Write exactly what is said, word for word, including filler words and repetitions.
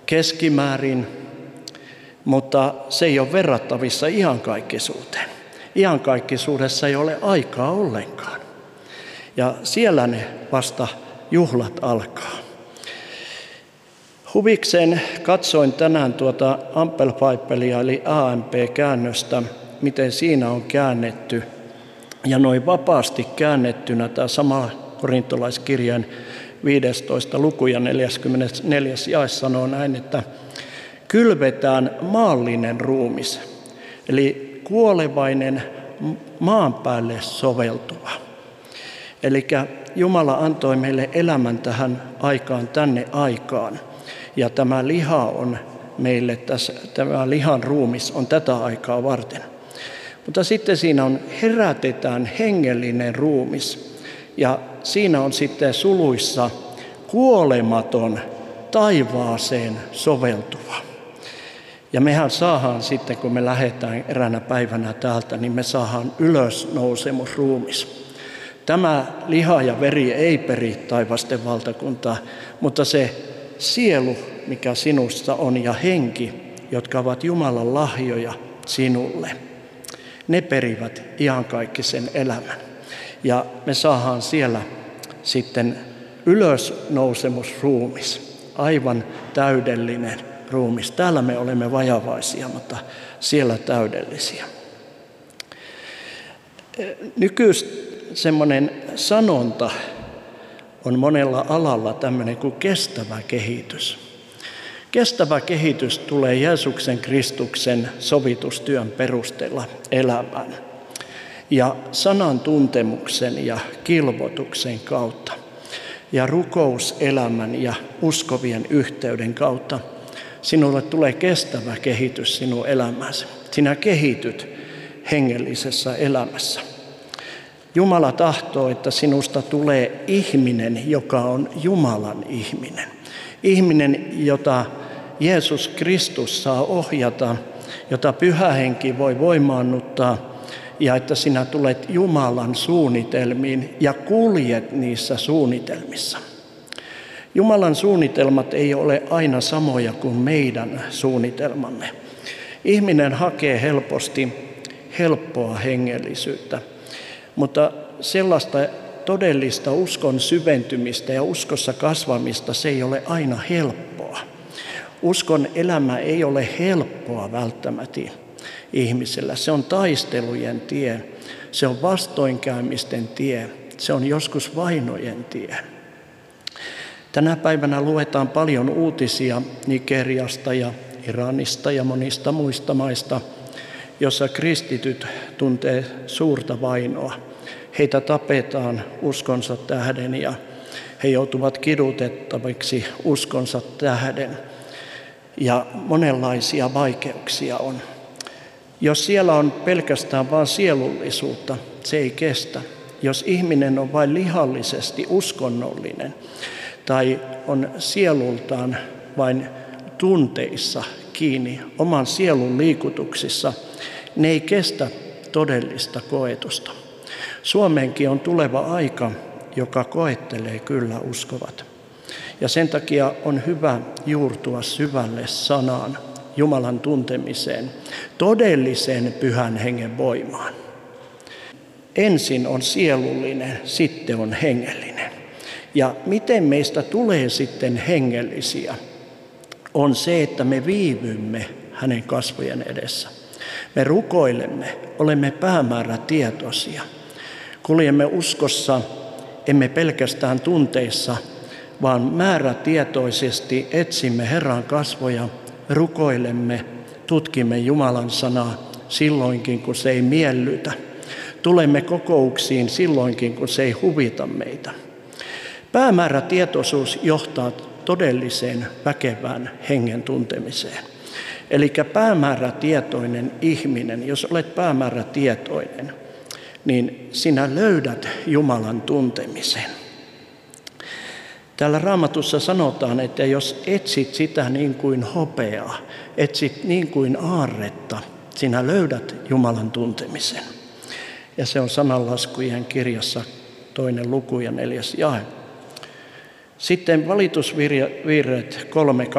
keskimäärin, mutta se ei ole verrattavissa iankaikkisuuteen. Iankaikkisuudessa ei ole aikaa ollenkaan. Ja siellä ne vasta juhlat alkaa. Huvikseen katsoin tänään tuota Amplified eli A M P-käännöstä, miten siinä on käännetty. Ja noin vapaasti käännettynä tämä sama korintolaiskirjan viidestoista luku ja neljäskymmenesneljäs jae sanoo näin, että kylvetään maallinen ruumis, eli kuolevainen maan päälle soveltuva. Eli Jumala antoi meille elämän tähän aikaan, tänne aikaan. Ja tämä liha on meille, tässä, tämä lihan ruumis on tätä aikaa varten. Mutta sitten siinä on herätetään hengellinen ruumis. Ja siinä on sitten suluissa kuolematon taivaaseen soveltuva. Ja mehän saadaan sitten, kun me lähdetään eräänä päivänä täältä, niin me saadaan ylösnousemusruumis. Tämä liha ja veri ei peri taivasten valtakuntaa, mutta se sielu, mikä sinussa on, ja henki, jotka ovat Jumalan lahjoja sinulle, ne perivät iankaikkisen elämän. Ja me saadaan siellä sitten ylösnousemusruumis, aivan täydellinen ruumis. Täällä me olemme vajavaisia, mutta siellä täydellisiä. Nykyis semmoinen sanonta on monella alalla tämmöinen kuin kestävä kehitys. Kestävä kehitys tulee Jeesuksen Kristuksen sovitustyön perusteella elämään ja sanan tuntemuksen ja kilvoituksen kautta ja rukouselämän ja uskovien yhteyden kautta. Sinulle tulee kestävä kehitys sinun elämäsi. Sinä kehityt hengellisessä elämässä. Jumala tahtoo, että sinusta tulee ihminen, joka on Jumalan ihminen. Ihminen, jota Jeesus Kristus saa ohjata, jota Pyhä Henki voi voimaannuttaa, ja että sinä tulet Jumalan suunnitelmiin ja kuljet niissä suunnitelmissa. Jumalan suunnitelmat ei ole aina samoja kuin meidän suunnitelmamme. Ihminen hakee helposti helppoa hengellisyyttä, mutta sellaista todellista uskon syventymistä ja uskossa kasvamista se ei ole aina helppoa. Uskon elämä ei ole helppoa välttämättä ihmisellä. Se on taistelujen tie, se on vastoinkäymisten tie, se on joskus vainojen tie. Tänä päivänä luetaan paljon uutisia Nigeriasta ja Iranista ja monista muista maista, jossa kristityt tuntee suurta vainoa. Heitä tapetaan uskonsa tähden ja he joutuvat kidutettaviksi uskonsa tähden. Ja monenlaisia vaikeuksia on. Jos siellä on pelkästään vain sielullisuutta, se ei kestä. Jos ihminen on vain lihallisesti uskonnollinen tai on sielultaan vain tunteissa kiinni, oman sielun liikutuksissa, ne ei kestä todellista koetusta. Suomeenkin on tuleva aika, joka koettelee kyllä uskovat. Ja sen takia on hyvä juurtua syvälle sanaan, Jumalan tuntemiseen, todelliseen Pyhän Hengen voimaan. Ensin on sielullinen, sitten on hengellinen. Ja miten meistä tulee sitten hengellisiä, on se, että me viivymme hänen kasvojen edessä. Me rukoilemme, olemme päämäärätietoisia. Kuljemme uskossa, emme pelkästään tunteissa, vaan määrätietoisesti etsimme Herran kasvoja, rukoilemme, tutkimme Jumalan sanaa silloinkin, kun se ei miellytä. Tulemme kokouksiin silloinkin, kun se ei huvita meitä. Päämäärätietoisuus johtaa todelliseen väkevään hengen tuntemiseen. Eli päämäärätietoinen ihminen, jos olet päämäärätietoinen, niin sinä löydät Jumalan tuntemisen. Täällä Raamatussa sanotaan, että jos etsit sitä niin kuin hopeaa, etsit niin kuin aarretta, sinä löydät Jumalan tuntemisen. Ja se on sananlaskujen kirjassa toinen luku ja neljäs jae. Sitten valitusvirret kolme